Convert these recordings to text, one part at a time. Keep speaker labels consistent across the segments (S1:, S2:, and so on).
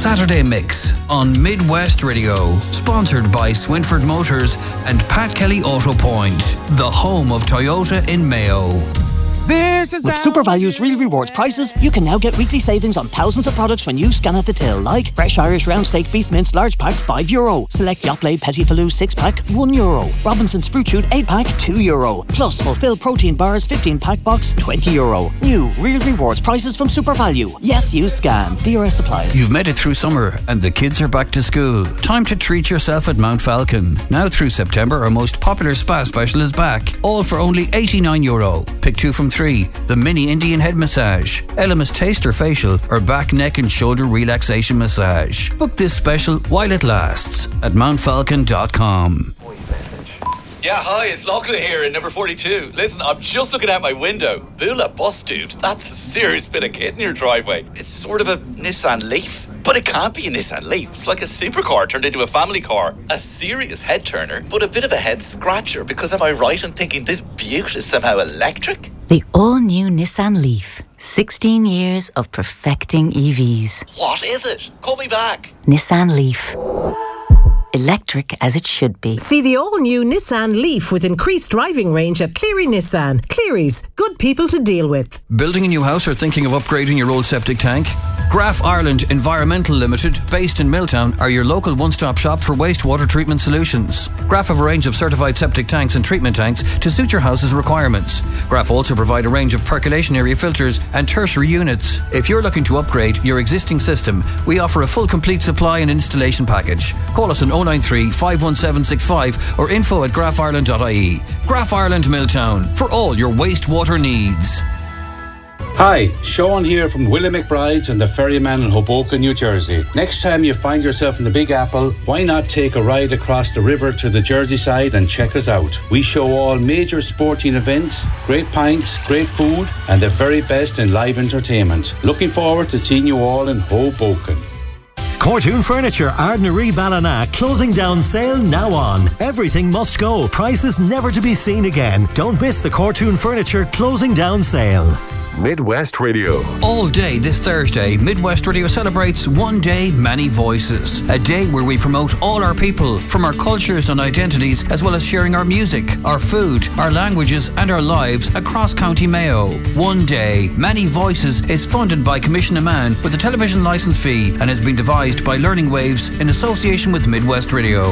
S1: Saturday Mix on Midwest Radio. Sponsored by Swinford Motors and Pat Kelly Auto Point, the home of Toyota in Mayo.
S2: With SuperValue's Real Rewards prices, you can now get weekly savings on thousands of products when you scan at the till, like fresh Irish round steak beef mince large pack €5, select Yoplait Petit Falou 6 pack €1, Robinson's Fruit Shoot 8 pack €2, plus Fulfill Protein Bars 15 pack box €20. New Real Rewards prices from SuperValue. Yes, you scan. DRS applies.
S1: You've made it through summer and the kids are back to school. Time to treat yourself at Mount Falcon. Now through September, our most popular spa special is back, all for only €89. Pick 2 from 3. The mini Indian head massage, Elemis taster facial, or back, neck and shoulder relaxation massage. Book this special while it lasts at mountfalcon.com.
S3: Yeah, hi, it's Lachlan here in number 42. Listen, I'm just looking out my window. Bula bus, dude. That's a serious bit of kit in your driveway. It's sort of a Nissan Leaf. But it can't be a Nissan Leaf. It's like a supercar turned into a family car. A serious head turner, but a bit of a head scratcher, because am I right in thinking this beaut is somehow electric?
S4: The all-new Nissan Leaf. 16 years of perfecting EVs.
S3: What is it? Call me back.
S4: Nissan Leaf. Electric as it should be.
S5: See the all-new Nissan Leaf with increased driving range at Cleary Nissan. Cleary's, good people to deal with.
S1: Building a new house or thinking of upgrading your old septic tank? Graf Ireland Environmental Limited, based in Milltown, are your local one-stop shop for wastewater treatment solutions. Graf have a range of certified septic tanks and treatment tanks to suit your house's requirements. Graf also provide a range of percolation area filters and tertiary units. If you're looking to upgrade your existing system, we offer a full complete supply and installation package. Call us on 093 51765 or info@grafireland.ie. Graf Ireland Milltown, for all your wastewater needs.
S6: Hi, Sean here from Willie McBride's and the Ferryman in Hoboken, New Jersey. Next time you find yourself in the Big Apple, why not take a ride across the river to the Jersey side and check us out? We show all major sporting events, great pints, great food, and the very best in live entertainment. Looking forward to seeing you all in Hoboken.
S7: Cortoon Furniture, Ardnaree Ballina, closing down sale now on. Everything must go, prices never to be seen again. Don't miss the Cortoon Furniture closing down sale.
S8: Midwest Radio.
S1: All day this Thursday, Midwest Radio celebrates One Day, Many Voices. A day where we promote all our people from our cultures and identities, as well as sharing our music, our food, our languages and our lives across County Mayo. One Day, Many Voices is funded by Commission Man with a television licence fee and has been devised by Learning Waves in association with Midwest Radio.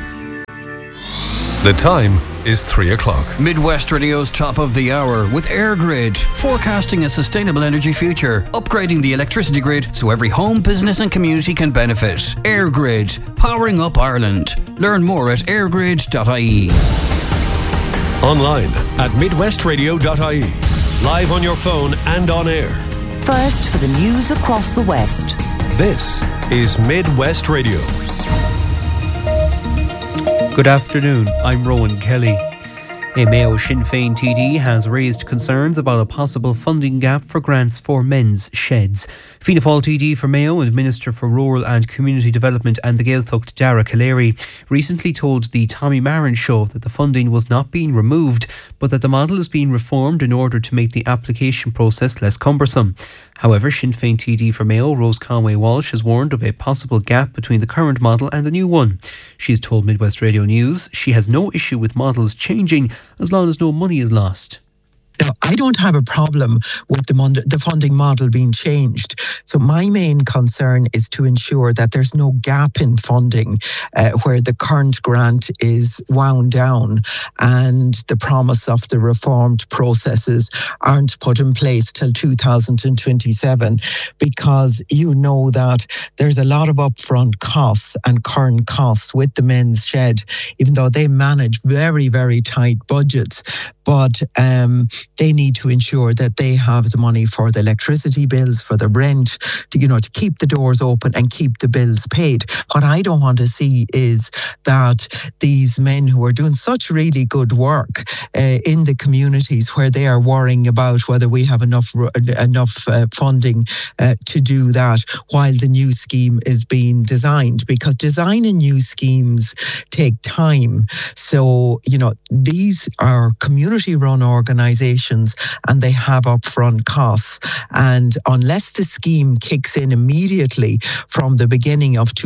S8: The time is 3 o'clock.
S1: Midwest Radio's top of the hour with EirGrid, forecasting a sustainable energy future, upgrading the electricity grid so every home, business and community can benefit. EirGrid, powering up Ireland. Learn more at eirgrid.ie.
S8: Online at midwestradio.ie. Live on your phone and on air.
S9: First for the news across the West.
S8: This is Midwest Radio.
S10: Good afternoon, I'm Rowan Kelly. A Mayo Sinn Féin TD has raised concerns about a possible funding gap for grants for men's sheds. Fianna Fáil TD for Mayo and Minister for Rural and Community Development and the Gaeltacht Dara Callery recently told the Tommy Marin Show that the funding was not being removed, but that the model is being reformed in order to make the application process less cumbersome. However, Sinn Féin TD for Mayo, Rose Conway Walsh, has warned of a possible gap between the current model and the new one. She has told Midwest Radio News she has no issue with models changing as long as no money is lost.
S11: Now, I don't have a problem with the funding model being changed. So my main concern is to ensure that there's no gap in funding where the current grant is wound down and the promise of the reformed processes aren't put in place till 2027, because you know that there's a lot of upfront costs and current costs with the men's shed, even though they manage very, very tight budgets. But they need to ensure that they have the money for the electricity bills, for the rent, to keep the doors open and keep the bills paid. What I don't want to see is that these men who are doing such really good work in the communities where they are worrying about whether we have enough funding to do that while the new scheme is being designed, because designing new schemes take time. So, these are community community-run organisations, and they have upfront costs. And unless the scheme kicks in immediately from the beginning of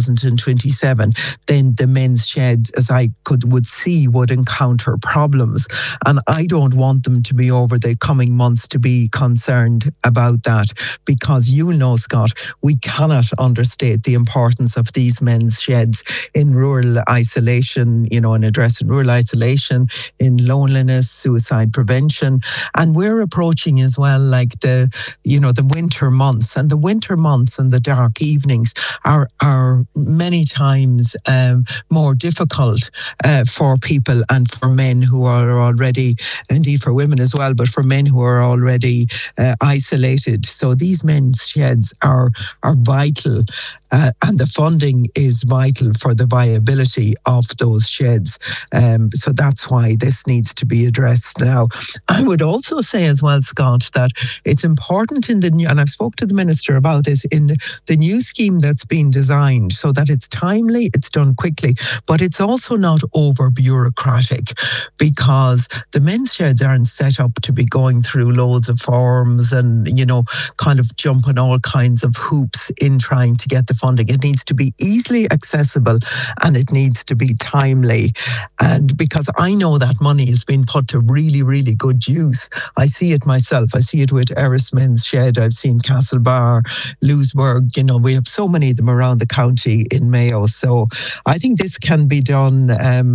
S11: 2027, then the men's sheds, as I would see, would encounter problems. And I don't want them to be over the coming months to be concerned about that, because you know, Scott, we cannot understate the importance of these men's sheds in rural isolation, in addressing rural isolation, in loneliness, suicide prevention. And we're approaching as well, like the winter months, and the winter months and the dark evenings are many times more difficult for people and for men who are already, indeed for women as well, but for men who are already isolated. So these men's sheds are vital. And the funding is vital for the viability of those sheds. So that's why this needs to be addressed now. I would also say as well, Scott, that it's important in the new, and I've spoke to the Minister about this, in the new scheme that's been designed, so that it's timely, it's done quickly, but it's also not over bureaucratic, because the men's sheds aren't set up to be going through loads of forms and, kind of jumping all kinds of hoops in trying to get the funding. It needs to be easily accessible and it needs to be timely. And because I know that money has been put to really, really good use. I see it myself. I see it with Erris Men's Shed. I've seen Castlebar, Louisburg. We have so many of them around the county in Mayo. So I think this can be done.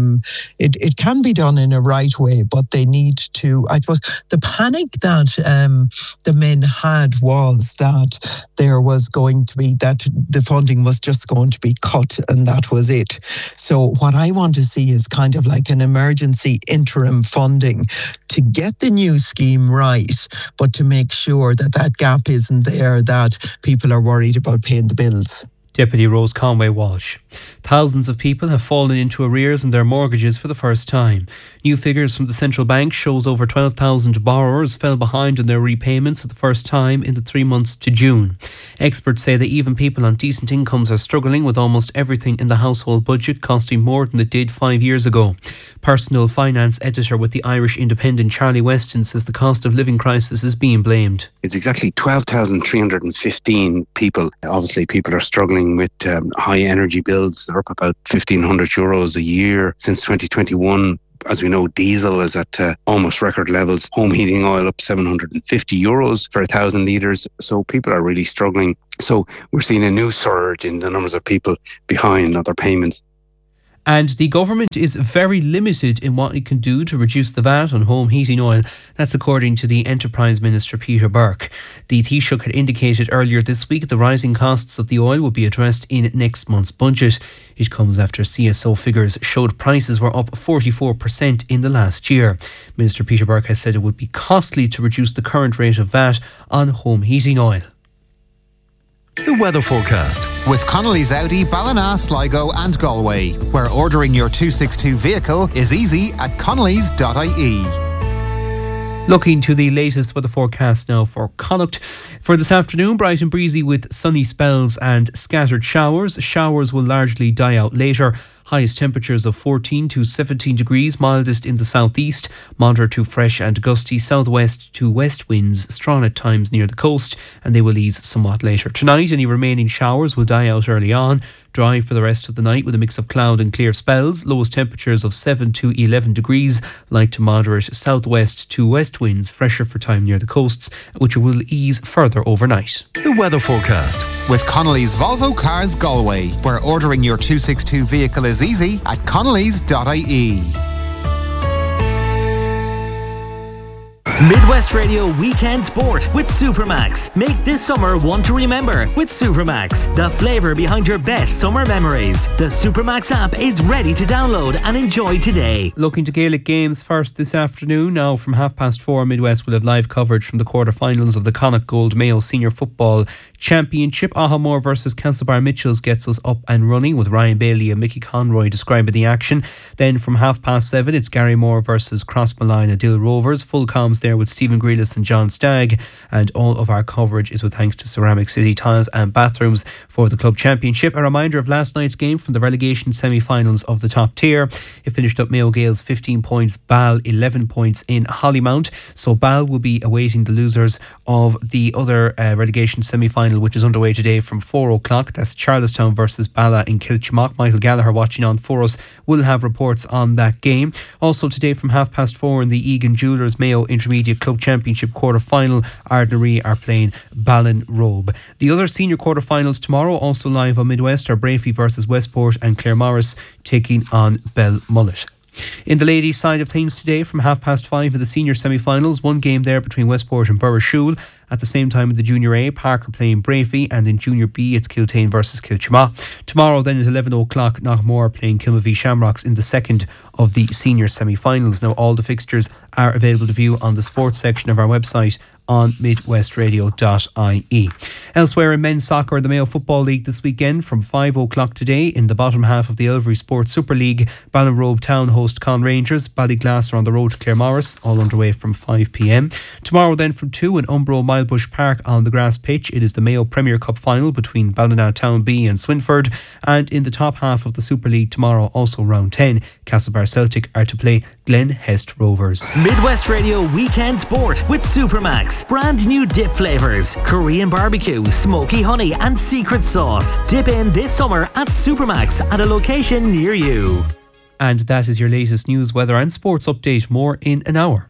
S11: It can be done in a right way, but they need to, I suppose, the panic that the men had was that there was going to be, that the funding was just going to be cut and that was it. So what I want to see is kind of like an emergency interim funding to get the new scheme right, but to make sure that that gap isn't there, that people are worried about paying the bills.
S10: Deputy Rose Conway-Walsh. Thousands of people have fallen into arrears in their mortgages for the first time. New figures from the central bank shows over 12,000 borrowers fell behind in their repayments for the first time in the 3 months to June. Experts say that even people on decent incomes are struggling, with almost everything in the household budget costing more than it did 5 years ago. Personal finance editor with the Irish Independent, Charlie Weston, says the cost of living crisis is being blamed.
S12: It's exactly 12,315 people. Obviously, people are struggling with high energy bills. They're up about €1,500 a year since 2021. As we know, diesel is at almost record levels. Home heating oil up €750 for 1,000 litres. So people are really struggling. So we're seeing a new surge in the numbers of people behind on their payments.
S10: And the government is very limited in what it can do to reduce the VAT on home heating oil. That's according to the Enterprise Minister Peter Burke. The Taoiseach had indicated earlier this week the rising costs of the oil will be addressed in next month's budget. It comes after CSO figures showed prices were up 44% in the last year. Minister Peter Burke has said it would be costly to reduce the current rate of VAT on home heating oil.
S8: The weather forecast
S13: with Connolly's Audi, Ballina, Sligo and Galway, where ordering your 262 vehicle is easy at connellys.ie.
S10: Looking to the latest weather forecast now for Connacht. For this afternoon, bright and breezy with sunny spells and scattered showers. Showers will largely die out later. Highest temperatures of 14 to 17 degrees, mildest in the southeast, moderate to fresh and gusty southwest to west winds, strong at times near the coast, and they will ease somewhat later. Tonight, any remaining showers will die out early on. Dry for the rest of the night with a mix of cloud and clear spells. Lowest temperatures of 7 to 11 degrees. Light to moderate southwest to west winds, fresher for time near the coasts, which will ease further overnight.
S8: The weather forecast
S13: with Connolly's Volvo Cars Galway, where ordering your 262 vehicle is easy at connellys.ie.
S14: Midwest Radio Weekend Sport with Supermax. Make this summer one to remember with Supermax, the flavour behind your best summer memories. The Supermax app is ready to download and enjoy today.
S10: Looking to Gaelic games first this afternoon. Now from 4:30, Midwest will have live coverage from the quarter-finals of the Connacht Gold Mayo Senior Football Championship. Ahamore versus Castlebar Mitchells gets us up and running with Ryan Bailey and Mickey Conroy describing the action. Then from 7:30 it's Garrymore versus Crossmalline and Dill Rovers. Full comms there with Stephen Grealis and John Stagg, and all of our coverage is with thanks to Ceramic City Tiles and Bathrooms for the club championship. A reminder of last night's game from the relegation semi-finals of the top tier. It finished up Mayo Gales 15 points, Bal 11 points in Hollymount. So Bal will be awaiting the losers of the other relegation semi-final, which is underway today from 4 o'clock. That's Charlestown versus Bala in Kilchmock. Michael Gallagher watching on for us will have reports on that game. Also today from 4:30 in the Egan Jewellers Mayo Intermediate Club Championship quarter-final, Ardnaree are playing Ballinrobe. The other senior quarter-finals tomorrow, also live on Midwest, are Brafey versus Westport and Claremorris taking on Belmullet. In the ladies' side of things today, from 5:30 in the senior semi-finals, one game there between Westport and Burrishoole. At the same time in the Junior A, Parker playing Brafey, and in Junior B it's Kiltane versus Kilchma. Tomorrow then at 11 o'clock, Knockmore playing Kilmavie Shamrocks in the second of the senior semi-finals. Now all the fixtures are available to view on the sports section of our website on midwestradio.ie. Elsewhere in men's soccer, the Mayo Football League this weekend from 5 o'clock today in the bottom half of the Elvery Sports Super League. Ballinrobe Town host Con Rangers. Ballyglass are on the road to Claremorris, all underway from 5 p.m. Tomorrow then from 2 in Umbro Milebush Park on the grass pitch, it is the Mayo Premier Cup final between Ballina Town B and Swinford. And in the top half of the Super League tomorrow, also round 10, Castlebar Celtic are to play Glen Hest Rovers.
S14: Midwest Radio Weekend Sport with Supermax. Brand new dip flavours, Korean barbecue, smoky honey and secret sauce. Dip in this summer at Supermax at a location near you.
S10: And that is your latest news, weather and sports update. More in an hour.